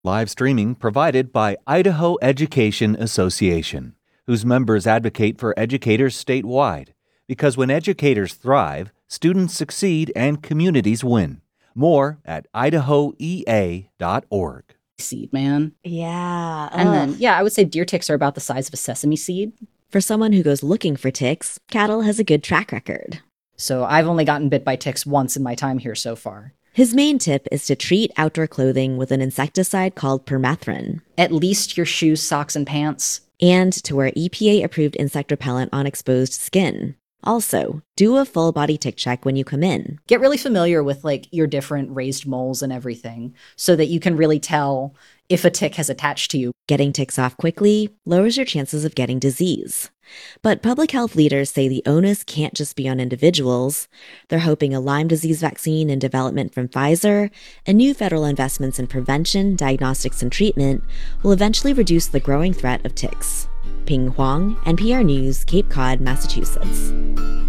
Live streaming provided by Idaho Education Association, whose members advocate for educators statewide. Because when educators thrive, students succeed and communities win. More at idahoea.org. Seed, man. Yeah. And then, I would say deer ticks are about the size of a sesame seed. For someone who goes looking for ticks, Cattle has a good track record. So I've only gotten bit by ticks once in my time here so far. His main tip is to treat outdoor clothing with an insecticide called permethrin. At least your shoes, socks, and pants. And to wear EPA-approved insect repellent on exposed skin. Also, do a full body tick check when you come in. Get really familiar with your different raised moles and everything so that you can really tell if a tick has attached to you. Getting ticks off quickly lowers your chances of getting disease. But public health leaders say the onus can't just be on individuals. They're hoping a Lyme disease vaccine in development from Pfizer and new federal investments in prevention, diagnostics, and treatment will eventually reduce the growing threat of ticks. Ping Huang, NPR News, Cape Cod, Massachusetts.